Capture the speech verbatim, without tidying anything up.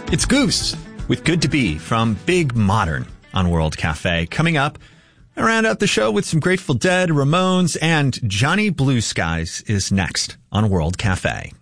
It's Goose with Good to Be from Big Modern on World Cafe. Coming up, I round out the show with some Grateful Dead, Ramones, and Johnny Blue Skies is next on World Cafe.